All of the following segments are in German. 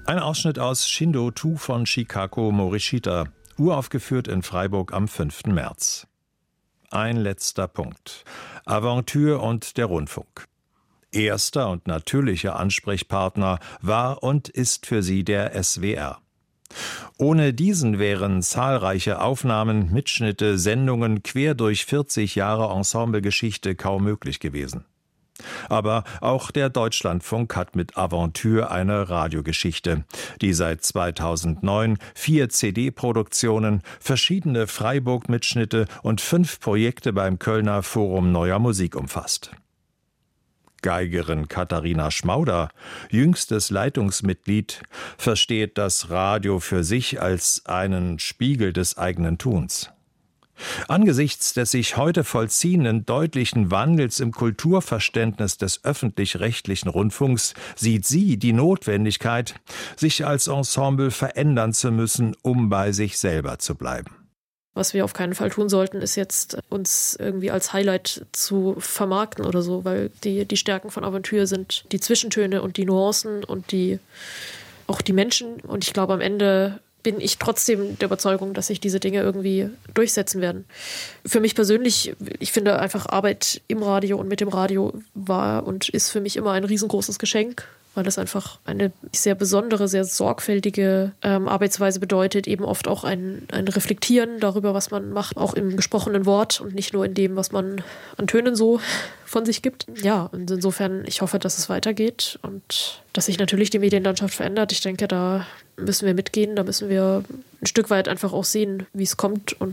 Ein Ausschnitt aus Shindo 2 von Chikako Morishita, uraufgeführt in Freiburg am 5. März. Ein letzter Punkt. Aventure und der Rundfunk. Erster und natürlicher Ansprechpartner war und ist für sie der SWR. Ohne diesen wären zahlreiche Aufnahmen, Mitschnitte, Sendungen quer durch 40 Jahre Ensemblegeschichte kaum möglich gewesen. Aber auch der Deutschlandfunk hat mit Aventure eine Radiogeschichte, die seit 2009 4 CD-Produktionen, verschiedene Freiburg-Mitschnitte und 5 Projekte beim Kölner Forum Neuer Musik umfasst. Geigerin Katharina Schmauder, jüngstes Leitungsmitglied, versteht das Radio für sich als einen Spiegel des eigenen Tuns. Angesichts des sich heute vollziehenden deutlichen Wandels im Kulturverständnis des öffentlich-rechtlichen Rundfunks sieht sie die Notwendigkeit, sich als Ensemble verändern zu müssen, um bei sich selber zu bleiben. Was wir auf keinen Fall tun sollten, ist jetzt uns irgendwie als Highlight zu vermarkten oder so, weil die Stärken von Aventure sind die Zwischentöne und die Nuancen und auch die Menschen. Und ich glaube, am Ende bin ich trotzdem der Überzeugung, dass sich diese Dinge irgendwie durchsetzen werden. Für mich persönlich, ich finde einfach Arbeit im Radio und mit dem Radio war und ist für mich immer ein riesengroßes Geschenk, weil das einfach eine sehr besondere, sehr sorgfältige Arbeitsweise bedeutet, eben oft auch ein Reflektieren darüber, was man macht, auch im gesprochenen Wort und nicht nur in dem, was man an Tönen so von sich gibt. Ja, und insofern, ich hoffe, dass es weitergeht und dass sich natürlich die Medienlandschaft verändert. Ich denke, da müssen wir mitgehen, da müssen wir ein Stück weit einfach auch sehen, wie es kommt und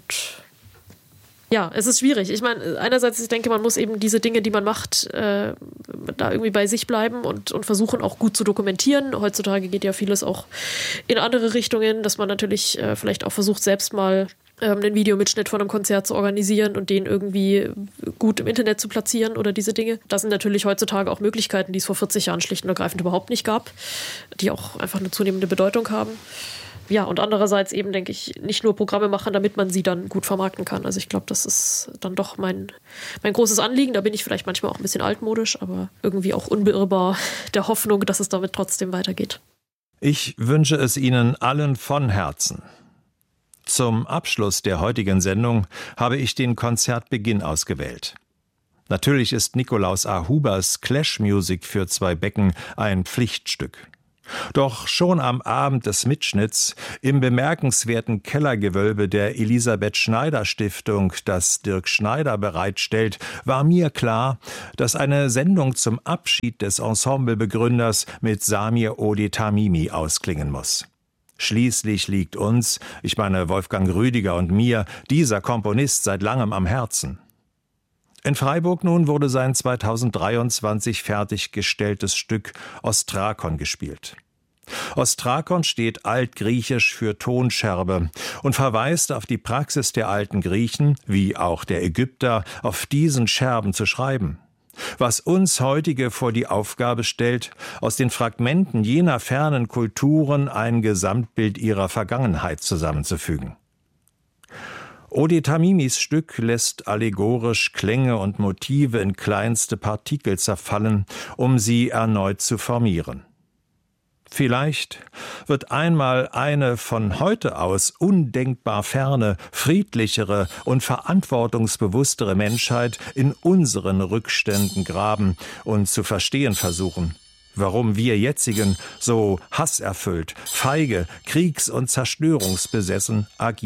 ja, es ist schwierig. Ich meine, einerseits, ich denke, man muss eben diese Dinge, die man macht, da irgendwie bei sich bleiben und versuchen auch gut zu dokumentieren. Heutzutage geht ja vieles auch in andere Richtungen, dass man natürlich vielleicht auch versucht, selbst mal einen Videomitschnitt von einem Konzert zu organisieren und den irgendwie gut im Internet zu platzieren oder diese Dinge. Das sind natürlich heutzutage auch Möglichkeiten, die es vor 40 Jahren schlicht und ergreifend überhaupt nicht gab, die auch einfach eine zunehmende Bedeutung haben. Ja, und andererseits eben, denke ich, nicht nur Programme machen, damit man sie dann gut vermarkten kann. Also ich glaube, das ist dann doch mein großes Anliegen. Da bin ich vielleicht manchmal auch ein bisschen altmodisch, aber irgendwie auch unbeirrbar der Hoffnung, dass es damit trotzdem weitergeht. Ich wünsche es Ihnen allen von Herzen. Zum Abschluss der heutigen Sendung habe ich den Konzertbeginn ausgewählt. Natürlich ist Nikolaus A. Hubers Clash Music für 2 Becken ein Pflichtstück. Doch schon am Abend des Mitschnitts im bemerkenswerten Kellergewölbe der Elisabeth Schneider Stiftung, das Dirk Schneider bereitstellt, war mir klar, dass eine Sendung zum Abschied des Ensemblebegründers mit Samir Odi Tamimi ausklingen muss. Schließlich liegt uns, ich meine Wolfgang Rüdiger und mir, dieser Komponist seit langem am Herzen. In Freiburg nun wurde sein 2023 fertiggestelltes Stück Ostrakon gespielt. Ostrakon steht altgriechisch für Tonscherbe und verweist auf die Praxis der alten Griechen, wie auch der Ägypter, auf diesen Scherben zu schreiben. Was uns heutige vor die Aufgabe stellt, aus den Fragmenten jener fernen Kulturen ein Gesamtbild ihrer Vergangenheit zusammenzufügen. Odi Tamimis Stück lässt allegorisch Klänge und Motive in kleinste Partikel zerfallen, um sie erneut zu formieren. Vielleicht wird einmal eine von heute aus undenkbar ferne, friedlichere und verantwortungsbewusstere Menschheit in unseren Rückständen graben und zu verstehen versuchen, warum wir jetzigen so hasserfüllt, feige, kriegs- und zerstörungsbesessen agieren.